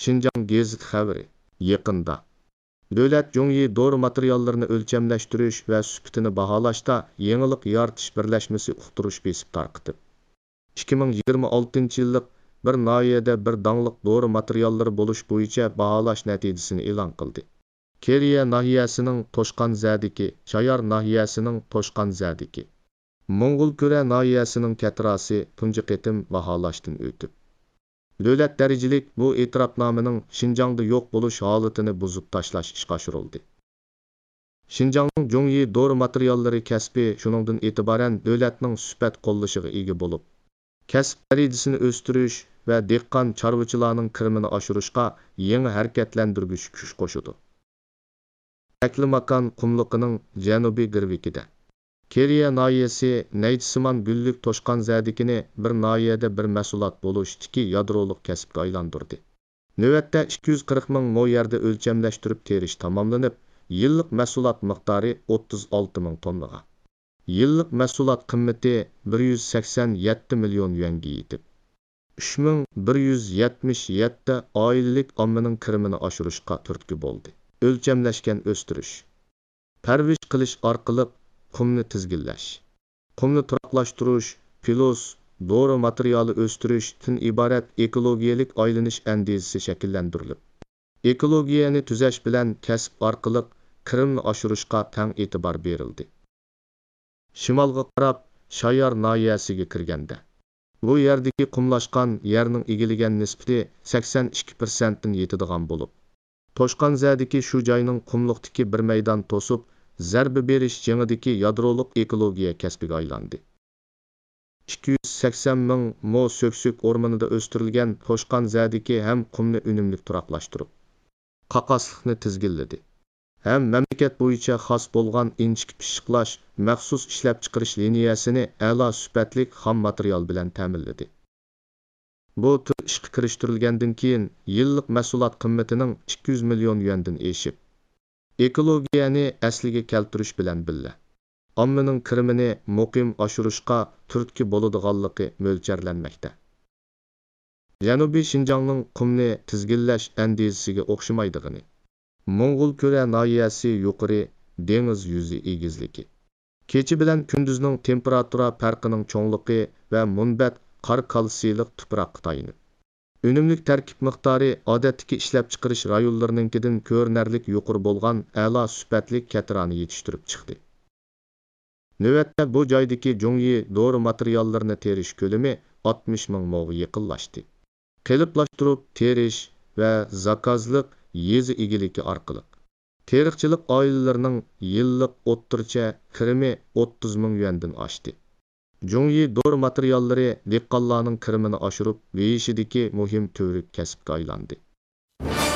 Şinjan gazeti xəbəri. Yaqında Dövlət Jongyi dori materiallarını ölçəmləştiriş və sübutini bahalashda yenilik yaratish birləşmesi uqtirish besib tarqitib. 2026 yillik bir nahiyədə bir dağlıq dori materialları buluş boyunca bahalash nəticəsini e'lon qildi. Keriya nahiyəsinin Toshqanzadagi, Shayar nahiyəsinin Toshqanzadagi, Mo'ng'ulkura nahiyəsinin katrasi tunji qitim bahalashdan o'tib. Dövlət dərəcəlik bu e'tirafnomaning Şinjangda yo'q bo'lish holatini buzib tashlash ishga oshirildi. Şinjangning Jongyi dori materiallari kasbi shuningdan e'tiboran davlatning sifat qo'llashiga ega bo'lib, kasb darajasini o'stirish va dehqon chorvachilarning kirimini oshirishga yangi harakatlantirgich kuch qo'shadi. Taklimakon qumliqining janubiy girvikida Keriya nahiyasi Naychisimon gullik Toshqanzadagini bir nahiyada bir mahsulot bo'lishdiki yadroliq kasbga aylantirdi. Navbatda 240 ming mo yerda o'lchamlashtirib terish tamomlanib, yillik mahsulot miqdori 36 ming tonnaga. Yillik mahsulot qimmati 187 million yuanga yetib, 3177 oilalik ommaning kirimini oshirishga turtki bo'ldi. O'lchamlashgan o'stirish, parvish qilish orqali qumni tizginlash, qumni turaqlashtirish, pilos, dori materiali o'stirishdan iborat ekologiyalik aylanish andizasi shakllantirilib, ekologiyani tuzash bilan kasb orqali kirimni oshirishga tang e'tibor berildi. Shimolga qarab Shayar nahiyasiga kirganda, bu yerdagi qumlashgan yerning egilagan nisbati 82% dan yetadigan bo'lib, Toshqanzadagi shu joyning qumliqdagi bir maydon to'sib zarba berish jengidagi yadroliq ekologiya kasbiga aylandi. 280 ming mo so'ksuk o'rmonida o'stirilgan Toshqanzadagi ham qumni unumli turaqlashtirib, qaqasliqni tizginladi. Ham mamlakat bo'yicha xos bo'lgan inchik pishiqlash maxsus ishlab chiqarish liniyasini a'lo sifatli xom material bilan ta'minladi. Bu tür ishga kirishtirilgandan keyin yillik mahsulot qimmatining 200 million yuandan eshib, ekologiyani asliga keltirish bilan billa ommaning kirimini muqim oshirishga turtki bo'ladiganligi mo'ljallanmoqda. Janubiy Şinjangning qumni tizginlash andizasiga o'xshamaydigani, Mo'ng'ulkura nahiyasi yuqori dengiz yuzi egizligi, kecha bilan kunduzning temperatura farqining cho'ngligi va munbat qor kalsiylik tuproqqa tayinib, unumlik tarkib miqdori odatdagi ishlab chiqarish rayonlarininkidan ko'rinarlik yuqori bo'lgan a'lo sifatli katrani yetishtirib chiqdi. Navbatda bu joydagi Jongyi dori materiallarini terish ko'lami 60 ming mo'ga yaqinlashdi. Qiliplashtirib terish va zakazliq yezi egiligi orqali teriqchilik oilalarining yillik o'ttircha kirimi 30 ming yuandan oshdi. Jongyi dori materiallari dehqonlarning kirimini oshirib, beyishidagi muhim tövrik kasbga aylandi.